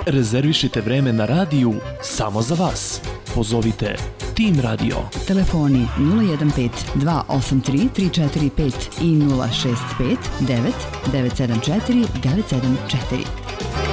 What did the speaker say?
Rezervišite vreme na radiju samo za vas. Pozovite Tim Radio. Telefoni 015 283 345 i 065 9 974 974.